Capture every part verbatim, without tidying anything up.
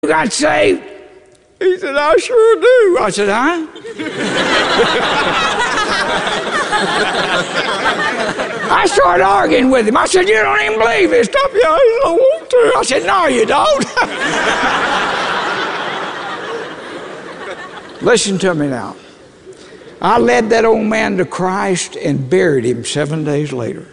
You got saved? He said, I sure do. I said, huh? I started arguing with him. I said, you don't even believe it. Stop, yeah, I don't want to. I said, no, you don't. Listen to me now. I led that old man to Christ and buried him seven days later.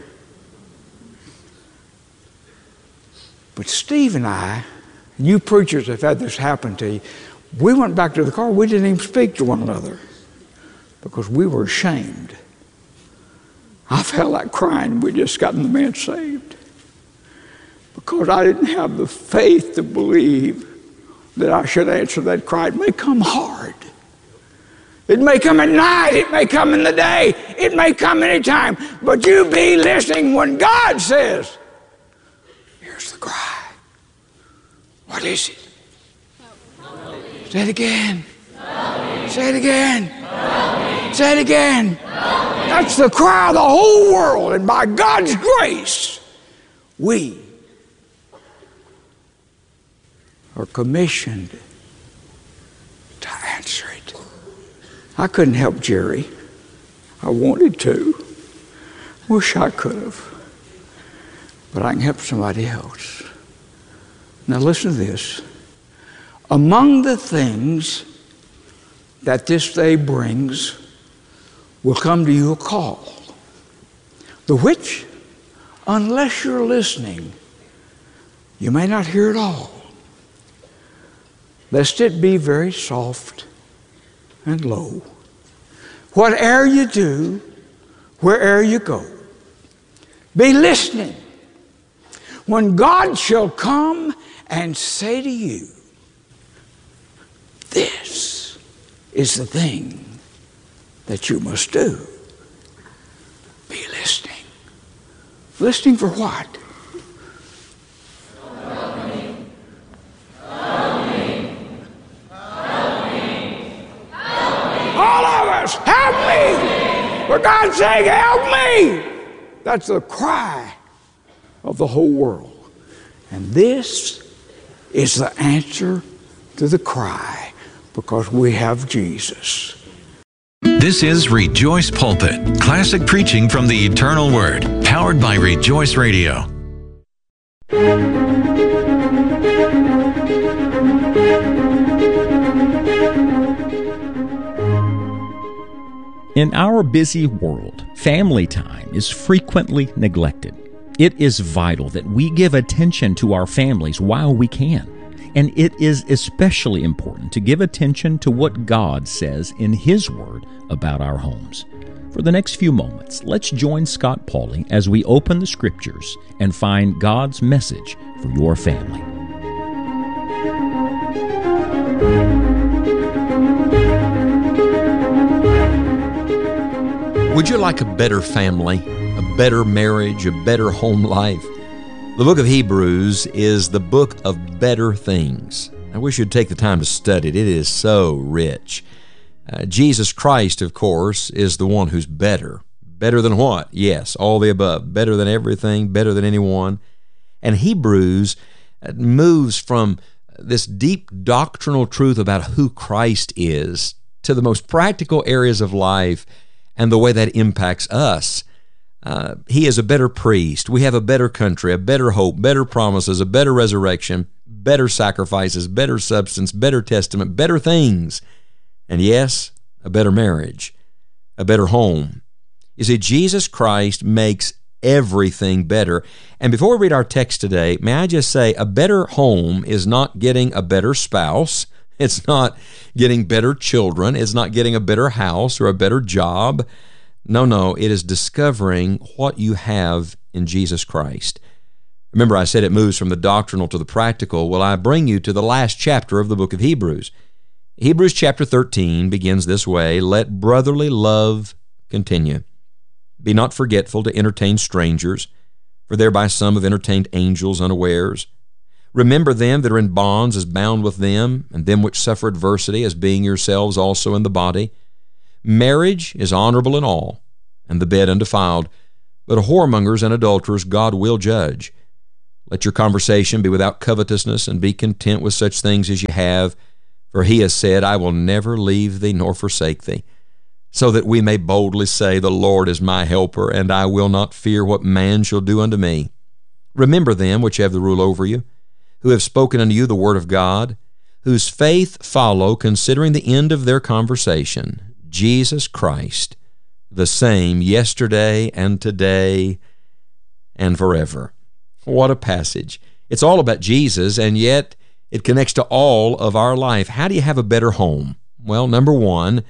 But Steve and I, you preachers have had this happen to you, we went back to the car, we didn't even speak to one another because we were ashamed. I felt like crying. We just gotten the man saved because I didn't have the faith to believe that I should answer that cry. It may come hard. It may come at night. It may come in the day. It may come anytime. But you be listening when God says, here's the cry. What is it? Say it again. Say it again. Say it again. That's the cry of the whole world. And by God's grace, we are commissioned to answer it. I couldn't help Jerry. I wanted to. Wish I could have. But I can help somebody else. Now listen to this. Among the things that this day brings will come to you a call, the which, unless you're listening, you may not hear it all, lest it be very soft and low. Whate'er you do, where'er you go, be listening when God shall come and say to you, this is the thing that you must do. Be listening. Listening for what? Help me. Help me. Help me. Help me. All of us, help me. For God's sake, help me. That's the cry of the whole world. And this is the answer to the cry, because we have Jesus. This is Rejoice Pulpit, classic preaching from the eternal Word, powered by Rejoice Radio. In our busy world, family time is frequently neglected. It is vital that we give attention to our families while we can. And it is especially important to give attention to what God says in His Word about our homes. For the next few moments, let's join Scott Pauley as we open the Scriptures and find God's message for your family. Would you like a better family, a better marriage, a better home life? The book of Hebrews is the book of better things. I wish you'd take the time to study it. It is so rich. Uh, Jesus Christ, of course, is the one who's better. Better than what? Yes, all the above. Better than everything, better than anyone. And Hebrews moves from this deep doctrinal truth about who Christ is to the most practical areas of life and the way that impacts us. Uh, he is a better priest. We have a better country, a better hope, better promises, a better resurrection, better sacrifices, better substance, better testament, better things. And yes, a better marriage, a better home. You see, Jesus Christ makes everything better. And before we read our text today, may I just say, a better home is not getting a better spouse. It's not getting better children. It's not getting a better house or a better job. No, no, it is discovering what you have in Jesus Christ. Remember, I said it moves from the doctrinal to the practical. Well, I bring you to the last chapter of the book of Hebrews. Hebrews chapter thirteen begins this way: let brotherly love continue. Be not forgetful to entertain strangers, for thereby some have entertained angels unawares. Remember them that are in bonds as bound with them, and them which suffer adversity as being yourselves also in the body. Marriage is honorable in all, and the bed undefiled, but whoremongers and adulterers God will judge. Let your conversation be without covetousness, and be content with such things as you have. For he has said, I will never leave thee nor forsake thee, so that we may boldly say, the Lord is my helper, and I will not fear what man shall do unto me. Remember them which have the rule over you, who have spoken unto you the word of God, whose faith follow, considering the end of their conversation, Jesus Christ, the same yesterday and today and forever. What a passage. It's all about Jesus, and yet it connects to all of our life. How do you have a better home? Well, number one,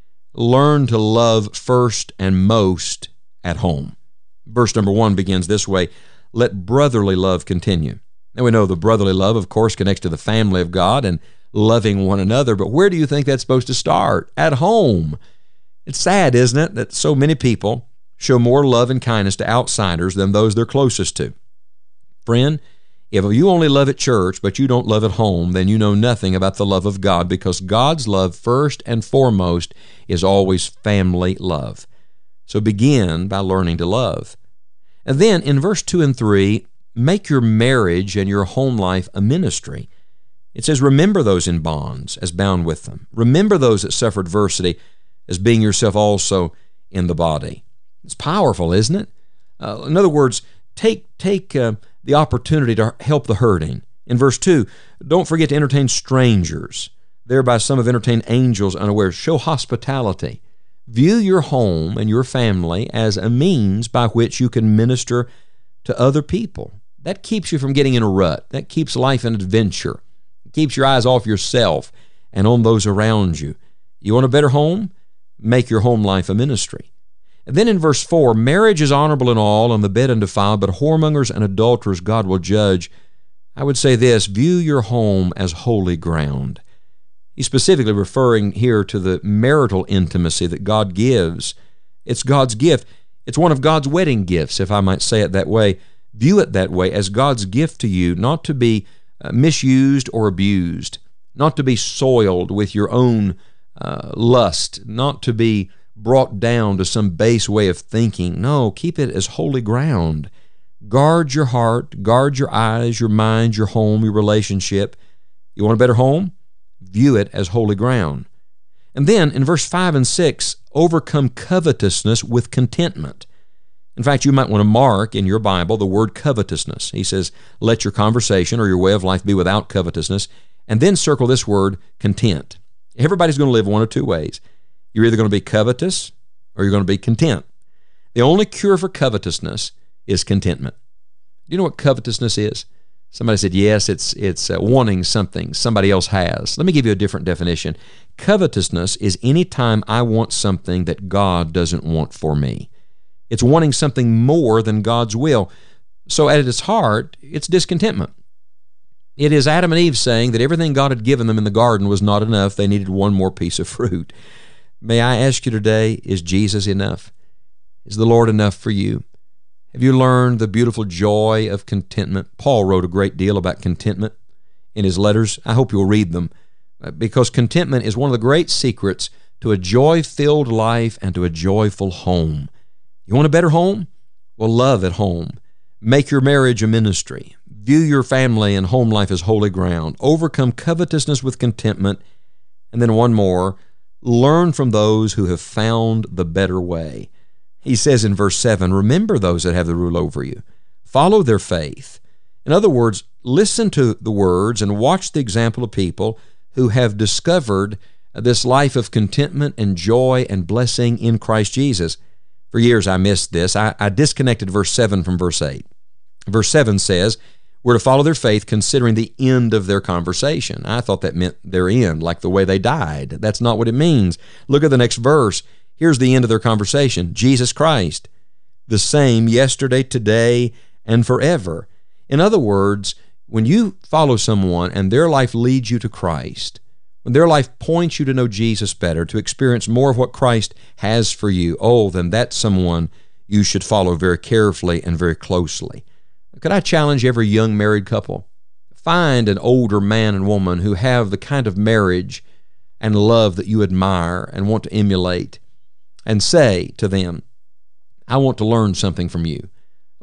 learn to love first and most at home. Verse number one begins this way, let brotherly love continue. Now we know the brotherly love, of course, connects to the family of God and loving one another, but where do you think that's supposed to start? At home. It's sad, isn't it, that so many people show more love and kindness to outsiders than those they're closest to. Friend, if you only love at church, but you don't love at home, then you know nothing about the love of God, because God's love, first and foremost, is always family love. So begin by learning to love. And then in verse two and three, make your marriage and your home life a ministry. It says, remember those in bonds as bound with them. Remember those that suffer adversity as being yourself also in the body. It's powerful, isn't it? Uh, in other words, take, take uh, the opportunity to help the hurting. In verse two, don't forget to entertain strangers. Thereby some have entertained angels unawares. Show hospitality. View your home and your family as a means by which you can minister to other people. That keeps you from getting in a rut. That keeps life an adventure. It keeps your eyes off yourself and on those around you. You want a better home? Make your home life a ministry. And then in verse four, marriage is honorable in all, and the bed undefiled, but whoremongers and adulterers God will judge. I would say this, view your home as holy ground. He's specifically referring here to the marital intimacy that God gives. It's God's gift. It's one of God's wedding gifts, if I might say it that way. View it that way, as God's gift to you, not to be uh, misused or abused, not to be soiled with your own uh, lust, not to be brought down to some base way of thinking. No, keep it as holy ground. Guard your heart, guard your eyes, your mind, your home, your relationship. You want a better home? View it as holy ground. And then in verse five and six, overcome covetousness with contentment. In fact, you might want to mark in your Bible the word covetousness. He says, let your conversation or your way of life be without covetousness, and then circle this word content. Everybody's going to live one of two ways. You're either going to be covetous or you're going to be content. The only cure for covetousness is contentment. Do you know what covetousness is? Somebody said, yes, it's it's uh, wanting something somebody else has. Let me give you a different definition. Covetousness is any time I want something that God doesn't want for me. It's wanting something more than God's will. So at its heart, it's discontentment. It is Adam and Eve saying that everything God had given them in the garden was not enough. They needed one more piece of fruit. May I ask you today, is Jesus enough? Is the Lord enough for you? Have you learned the beautiful joy of contentment? Paul wrote a great deal about contentment in his letters. I hope you'll read them, because contentment is one of the great secrets to a joy-filled life and to a joyful home. You want a better home? Well, love at home. Make your marriage a ministry. View your family and home life as holy ground. Overcome covetousness with contentment. And then one more, learn from those who have found the better way. He says in verse seven, remember those that have the rule over you. Follow their faith. In other words, listen to the words and watch the example of people who have discovered this life of contentment and joy and blessing in Christ Jesus. For years I missed this. I, I disconnected verse seven from verse eight. Verse seven says, we're to follow their faith considering the end of their conversation. I thought that meant their end, like the way they died. That's not what it means. Look at the next verse. Here's the end of their conversation. Jesus Christ, the same yesterday, today, and forever. In other words, when you follow someone and their life leads you to Christ, when their life points you to know Jesus better, to experience more of what Christ has for you, oh, then that's someone you should follow very carefully and very closely. Could I challenge every young married couple? Find an older man and woman who have the kind of marriage and love that you admire and want to emulate, and say to them, I want to learn something from you.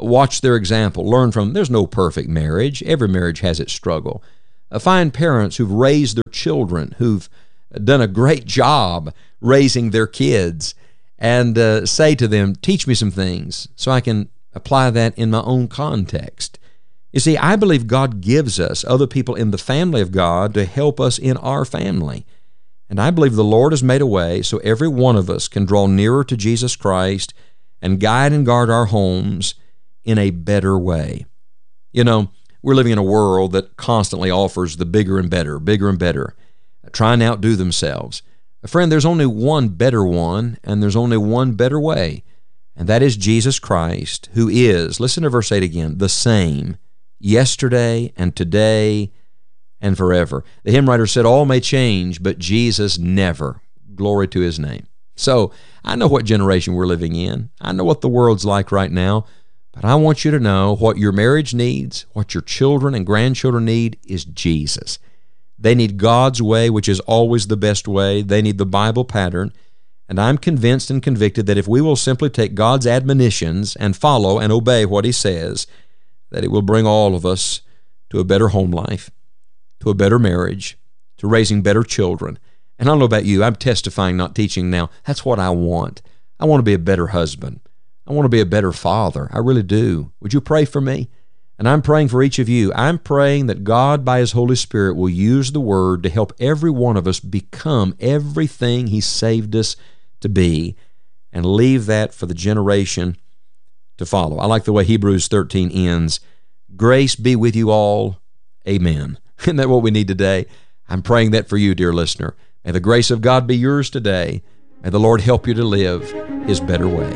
Watch their example. Learn from them. There's no perfect marriage. Every marriage has its struggle. Uh, find parents who've raised their children, who've done a great job raising their kids, and uh, say to them, teach me some things so I can apply that in my own context. You see, I believe God gives us other people in the family of God to help us in our family. And I believe the Lord has made a way so every one of us can draw nearer to Jesus Christ and guide and guard our homes in a better way. You know, we're living in a world that constantly offers the bigger and better, bigger and better, trying to outdo themselves. Friend, there's only one better one, and there's only one better way, and that is Jesus Christ, who is, listen to verse eight again, the same yesterday and today and forever. The hymn writer said, all may change, but Jesus never. Glory to His name. So I know what generation we're living in. I know what the world's like right now, but I want you to know what your marriage needs, what your children and grandchildren need is Jesus. They need God's way, which is always the best way. They need the Bible pattern. And I'm convinced and convicted that if we will simply take God's admonitions and follow and obey what He says, that it will bring all of us to a better home life, to a better marriage, to raising better children. And I don't know about you, I'm testifying, not teaching now. That's what I want. I want to be a better husband. I want to be a better father. I really do. Would you pray for me? And I'm praying for each of you. I'm praying that God, by His Holy Spirit, will use the Word to help every one of us become everything He saved us to be, and leave that for the generation to follow. I like the way Hebrews thirteen ends. Grace be with you all. Amen. Isn't that what we need today? I'm praying that for you, dear listener. May the grace of God be yours today. May the Lord help you to live His better way.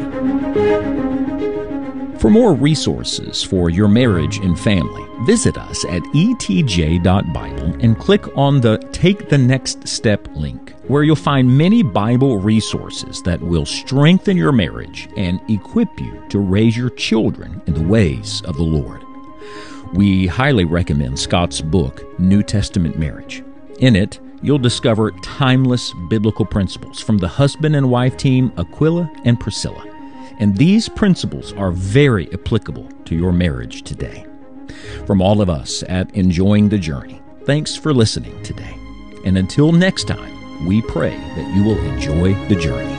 For more resources for your marriage and family, visit us at e t j dot bible and click on the Take the Next Step link, where you'll find many Bible resources that will strengthen your marriage and equip you to raise your children in the ways of the Lord. We highly recommend Scott's book, New Testament Marriage. In it, you'll discover timeless biblical principles from the husband and wife team Aquila and Priscilla. And these principles are very applicable to your marriage today. From all of us at Enjoying the Journey, thanks for listening today. And until next time, we pray that you will enjoy the journey.